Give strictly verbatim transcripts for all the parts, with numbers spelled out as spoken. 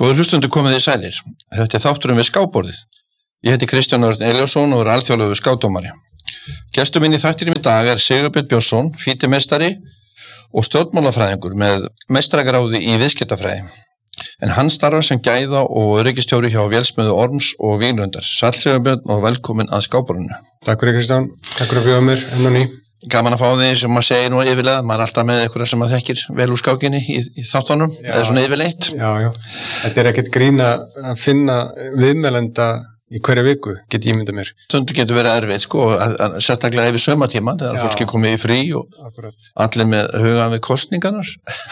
Góður hlustundur komið þið sælir. Þetta er þátturinn við skákborðið. Ég heiti Kristján Örn Elíasson og er alþjóðlegur skákdómari. Gestur minn í þættinum í dag er Sigurbjörn Björnsson, fítimeistari og stjórnmálafræðingur með meistaragráðu í viðskiptafræði. En hann starfar sem gæða og öryggistjóri hjá Vélsmiðju Orms og Víglundar. Sæll Sigurbjörn og velkomin að skákborðinu. Takk fyrir Kristján, takk fyrir að bjóða mér enn og ný. Gaman að fá því sem maður segir nú yfirlega, maður er alltaf með eitthvað sem maður þekkir vel úr skákinni í, í þáttunum, eða svona yfirleitt. Já, já, þetta er ekkert grín að finna viðmælenda í hverja viku, get ég myndað mér. Stundu getur verið erfið, sko, að, að, sérstaklega yfir sömatíman, þegar fólki komið í frí og akkurat. Allir með hugan við kostningarnar.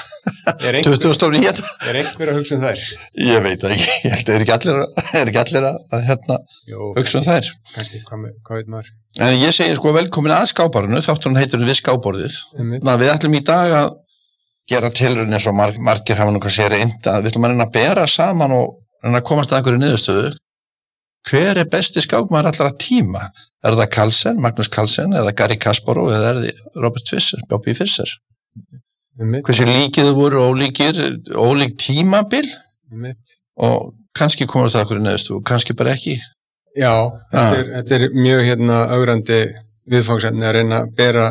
tuttugu og níu. Er einhver að hugsa um þær? Ég veit það ekki, ég held að er ekki allir, er ekki allir að, að hérna, Jó, hugsa um þær. Kannski, hvað, hvað veit maður? En ég segi sko velkomin að skákborðinu, þátturinn heitir við skákborðið. Einmitt. Við ætlum í dag að gera tilraun eins og marg, margir hafa nú kannski reynt að við ætlum að reyna að bera saman og reyna að komast að einhverju niðurstöðu. Hver er besti skákmaður allra tíma? Er það Carlsen, Magnús Carlsen eða Garry Kasparov eða er það Robert Fischer, Bobby Fischer? Einmitt. Hversu líkið voru ólíkir, ólík tímabil Einmitt. Og kannski komast að einhverju niðurstöðu, kannski bara ekki. Já, þetta er, þetta er mjög hérna ögrandi viðfangsefni að reyna að bera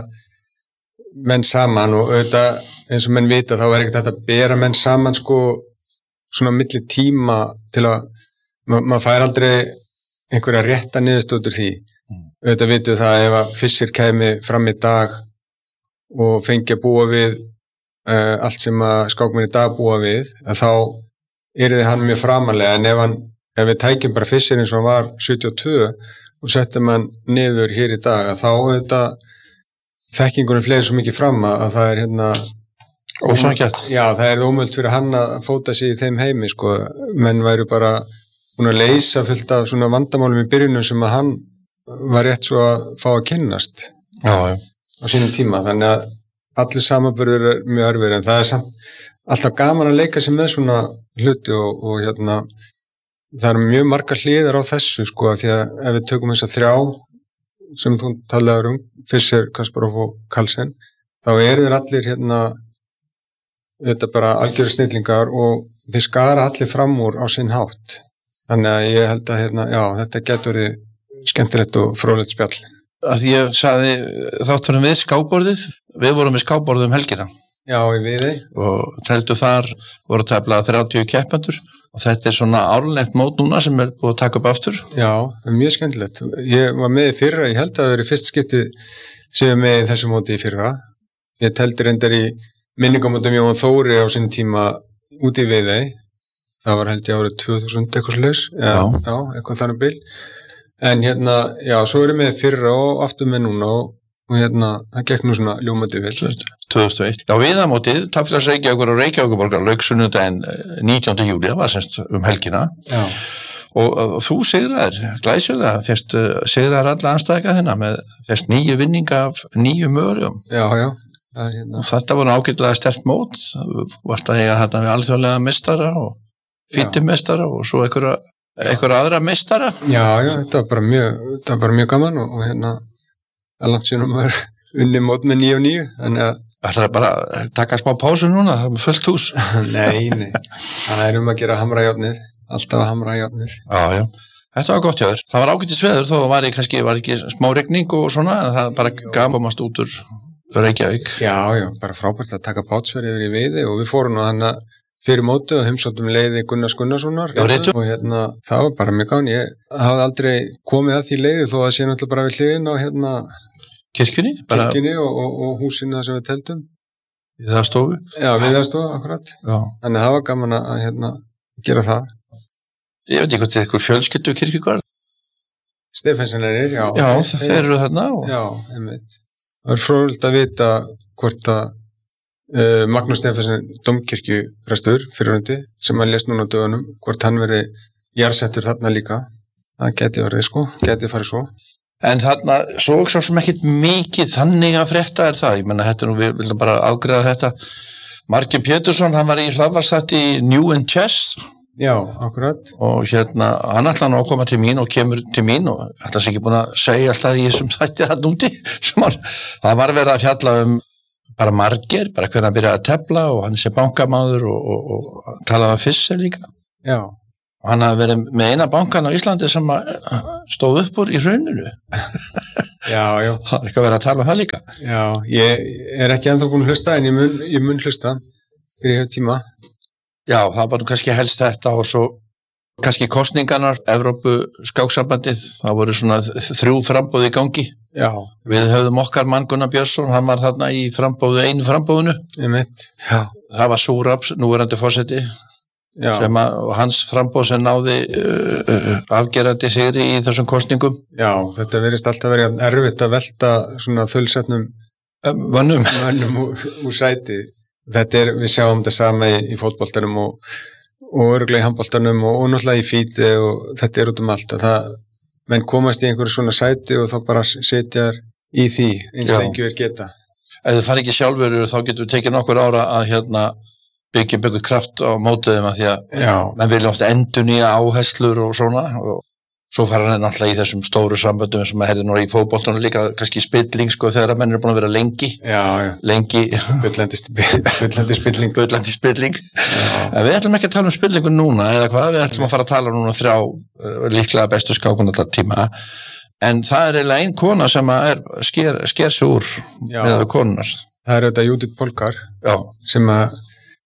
menn saman og auðvitað eins og menn vita þá er ekkert þetta að bera menn saman sko svona milli tíma til að ma maður fær aldrei einhverja rétta niðurstöðu úr því. Mm. Auðvitað vitum það ef að Fischer kæmi fram í dag og fengi að búa við uh, allt sem að skákmenn í dag búa við, að þá yrði hann mjög framalega en ef hann Ef við tækjum bara Fischer eins og hann var sjötíu og tvö og settum hann niður hér í dag, að þá auðvitað þekkingunum fleiri svo mikið fram að það er hérna ósanngjarnt. Já, það er ómögulegt fyrir hann að fóta sig í þeim heimi, sko. Menn væru bara búin að leysa fullt af svona vandamálum í byrjunum sem að hann var rétt svo að fá að kynnast já, já. Á sínum tíma. Þannig að allir samanburður er mjög örfir, en það er samt alltaf gaman að leika sig með svona hluti og, og hérna það eru mjög margar hliðar á þessu sko, því að ef við tökum þess að þrjá sem þú talaður um, Fischer, Kasparov og Carlsen, þá eru þeir allir hérna þetta bara algjöru snillingar og þeir skara allir fram úr á sinn hátt. Þannig að ég held að hérna, já, þetta getur verið skemmtilegt og fróðlegt spjall. Að ég sagði þátturinn við skákborðið, við vorum við skákborðið um helgina. Já, í Viðey. Og teldu þar voru tæplega þrjátíu keppendur. Og þetta er svona árlegt mót núna sem er búið að taka upp aftur. Já, mjög skemmtilegt. Ég var með í fyrra, ég held að það verið fyrst skipti sem ég með í þessu móti í fyrra. Ég teldi reyndar í minningamótum Jón Þóri á sinni tíma úti í Viðey. Það var held ég árið tvö þúsund eitthvað slags. Já. Já, eitthvað þannig bil. En hérna, já, svo er ég með í fyrra og aftur með núna og, og hérna, það gekk nú svona ljómandi vel. tvö þúsund og eitt. Já, viðamótið, Tafélags Reykjavíkur og Reykjavíkurborgar lauk sunnudaginn nítjánda júlí, það var semst um helgina. Já. Og, og þú sigraðir, glæsilega, fyrst uh, sigraðir alla anstæðinga þinna með fyrst nýju vinninga af nýju mögulegum. Já, já. Það, hérna. Og þetta voru ágætlega sterkt mót, varst að eiga þetta við alþjóðlega meistara og fítimeistara og svo einhverja, einhverja aðra meistara. Já, já, þetta var bara mjög, þetta var bara mjög gaman og, og hérna, að langt sínum var unni mót með níu og níu, þannig að Það er bara að taka smá pásu núna, það er fullt hús. Nei, nei, það er um að gera hamrajárnir, alltaf að hamrajárnir. Já, já, þetta var gott hjá þér. Það var ágætis veður, þó var ég kannski, var ekki smá rigning og svona, en það bara gaf komast út úr Reykjavík. Já, já, bara frábært að taka bátsverð yfir í Viðey og við fórum nú þannig fyrir móti og heimsóttum leiði Gunnars Gunnarssonar. Já, réttu. Og hérna, það var bara mjög gaman. Ég hafði aldrei komið að því leiði þó að sé náttúrulega bara við hliðin á hérna Kirkjunni? Bara... Kirkjunni og, og, og húsinu þar sem við teltum. Við það stofu? Já, við það stofu, akkurat. Já. Þannig að það var gaman að hérna, gera það. Ég veit ekki hvort þetta er eitthvað fjölskyldu kirkjugarð. Stefánsenarnir, já. Já, þeir, þeir eru þarna. Og... Já, einmitt. Það er fróðilegt að vita hvort að uh, Magnús Stefánsen dómkirkjuprestur fyrirhundi sem hann lést núna á dögunum, hvort hann verði jarðsettur þarna líka. Það geti verið sko, geti farið svo. En þarna, svo svo sem ekkit mikið þannig að frétta er það. Ég menna, þetta nú, við viljum bara afgreiða þetta. Marki Pétursson, hann var í hlaðvarpsþætti New in Chess. Já, akkurat. Og hérna, hann ætla nú að koma til mín og kemur til mín og ætla sér ekki búin að segja alltaf í þessum þætti hann úti. Það var verið að fjalla um bara margir, bara hvernig hann byrjaði að tefla og hann sé bankamáður og, og, og talaði um Fischer líka. Já. Og hann hafði verið með eina bankan á Íslandi sem stóð upp úr í hruninu. Já, já. Það er ekki að vera að tala um það líka. Já, ég er ekki ennþá búin að hlusta, en ég mun, ég mun hlusta fyrir ég hef tíma. Já, það var nú kannski helst þetta og svo kannski kosningarnar, Evrópu skáksambandið, það voru svona þrjú framboð í gangi. Já. Við höfðum okkar mann Gunnar Björnsson, hann var þarna í frambóðu, einu frambóðinu. Ég mitt. Já. Það var Súraps, núverandi forseti, sem að, og hans frambóð sem náði uh, uh, afgerandi sigri í þessum kosningum. Já, þetta verðist alltaf verið erfitt að velta svona þulsetnum um, vannum, vannum úr, úr sæti. Þetta er, við sjáum þetta sama í, í fótboltanum og, og örgulega í handboltanum og, og náttúrulega í fíti og þetta er út um allt. Það, menn komast í einhverju svona sæti og þá bara setjar í því eins lengi er geta. Ef þið fari ekki sjálfur þá getur við tekið nokkur ára að hérna byggja byggja kraft á mótiðum að því að menn vilja ofta endurnýja áherslur og svona og svo fara hann náttúrulega í þessum stóru samböndum sem að herði nú í fótboltanum líka kannski spilling sko þegar menn eru búin að vera lengi já, já. lengi bullandi spilling bullandi spilling en við ætlum ekki að tala um spillingu núna eða hvað, við ætlum að fara að tala núna þrjá uh, líklega bestu skákmynda tíma en það er eiginlega ein kona sem að er sker, sker sig úr já. Með konunar. Það er þetta Judith Polgar já. Sem að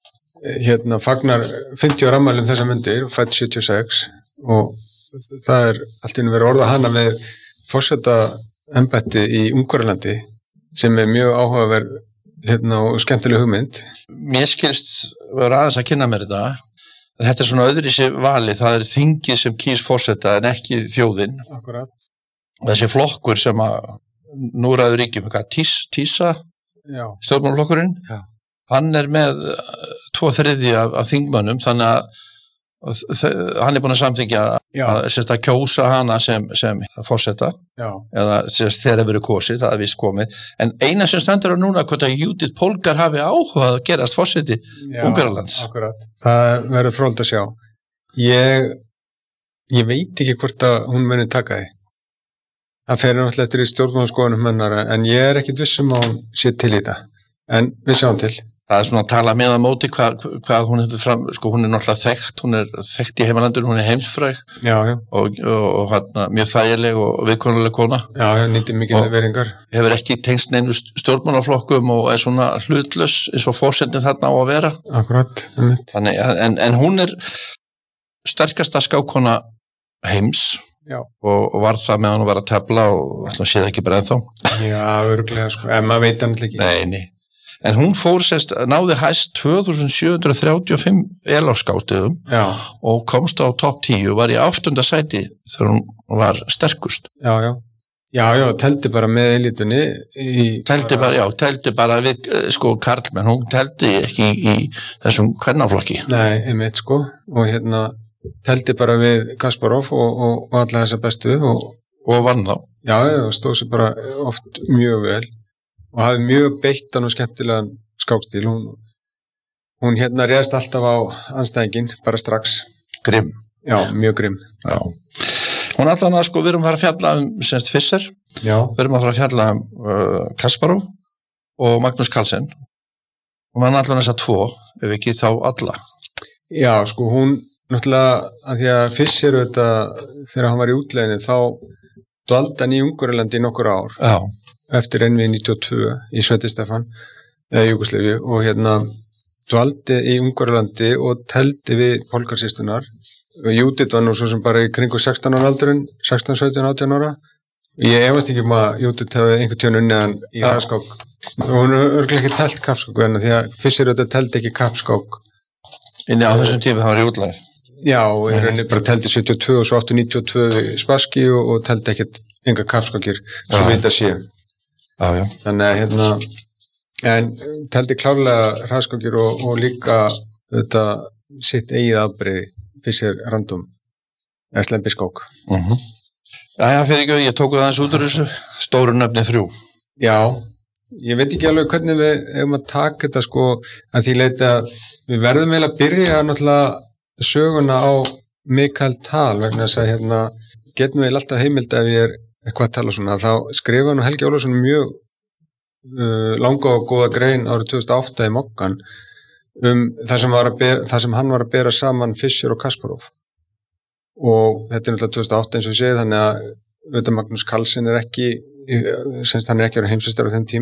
hérna fagnar fimmtíu ára afmæli um þessa myndir, fædd sjötíu og sex og það er allt í einu verið orða hana við forseta embætti í Ungverjalandi sem er mjög áhugaverð hérna og skemmtileg hugmynd. Mér skilst vera aðeins að kynna mér þetta. Þetta er svona öðru í sig vali, það er þingið sem kýs forseta en ekki þjóðin. Akkurat. Þessi flokkur sem að nú ræður ríkjum, Tís, Tísa, stjórnmálaflokkurinn, hann er með tvo þriðji af, af þingmönnum þannig að hann er búin að samþyngja að, að kjósa hana sem, sem forseta eða sérst, þegar það verið kosið, það er vist komið en eina sem stendur á núna hvort að Judith Polgar hafi áhugað að gerast forseti Ungverjalands. Akkurat, það verður fróðilegt að sjá ég, ég veit ekki hvort að hún muni taka því það fer náttúrulega eftir í stjórnmálaskoðunum hennar en ég er ekkit vissum að hún sé til í þetta en við sjáum til. Það er svona að tala með að móti hvað, hvað hún hefur fram, sko hún er náttúrulega þekkt, hún er þekkt í heimalandur, hún er heimsfræg já, já. og, og, og hérna, mjög þægileg og viðkonuleg kona. Já, já, nýttir mikið veringar. Hefur ekki tengst neinu stjórnmálaflokkum og er svona hlutlaus eins og fórsendin þarna á að vera. Akkurat. Þannig, en, en hún er sterkasta skákona heims og, og var það með hann að vera að tefla og ætlum að sé það ekki bara ennþá. Já, örglega, sko, en maður veit hann ekki. Nei, nei. En hún fór sérst, náði hæst tvö þúsund sjö hundruð þrjátíu og fimm eláskátiðum og komst á topp tíu, var í áttunda sæti þegar hún var sterkust. Já, já, já, já, teldi bara með elitunni. Í... Teldi bara, já, teldi bara við, sko, karlmenn, hún teldi ekki í, í þessum kvennaflokki. Nei, einmitt, sko, og hérna, teldi bara við Kasparov og, og, og alla þessa bestu og... Og vann þá. Já, já, stóð sér bara oft mjög vel. Og hafði mjög beittan og skemmtilegan skákstíl. Hún, hún hérna réðst alltaf á anstæðingin, bara strax. Grimm. Já, mjög grimm. Já. Hún allan að sko, við erum að fara að fjalla um semst Fischer. Já. Við erum að fara að fjalla um uh, Kasparov og Magnús Carlsen. Hún var allan þess að tvo, ef ekki þá alla. Já, sko, hún náttúrulega, að því að Fischer þetta, þegar hann var í útleginu, þá dvaldi hann í Ungverjalandi í nokkur ár. Já. Eftir N V níutíu og tvö í Sveti Stefán eða Júgóslavíu og hérna dvaldi í Ungverjalandi og teldi við Polgarsýstunar og Judith var nú svo sem bara í kringu sextán ára aldurinn, sextán, sautján, átján ára ég efast ekki um að Judith hefði einhvern tjón unniðan í ja. Hraðskák og hún er örglega ekki telt kappskák verna því að Fischer auðvitað teldi ekki kappskák inni á þessum tíma það var í útlæðir já og ég rauninni bara teldi sjötíu og tvö og svo áttu níutíu og tvö Spassky og, og teldi ekkert enga kappskákir svo ja. Vita sé Já, já. Þannig að hérna en teldi klárlega hraðskákir og, og líka þetta sitt eigið afbrigði Fischer random eða slembiskák uh-huh. Já, já, fyrir ekki, ég tóku það eins út úr þessu stóru nöfni þrjú Já, ég veit ekki alveg hvernig við hefum að taka þetta sko að því leiti að við verðum eiginlega að byrja náttúrulega söguna á Mikael Tal vegna þess að hérna getum við alltaf heimild ef ég er eitthvað að tala svona, þá skrifa nú Helgi Ólafsson mjög uh, langa og góða grein árið tvö þúsund og átta í Mokkan um það sem, var að bera, það sem hann var að bera saman Fischer og Kasparov og þetta er náttúrulega tvö þúsund og átta eins og ég segi þannig að auðvitað Magnús Carlsen er ekki semst hann er ekki að vera heimsmeistari á þeim tíma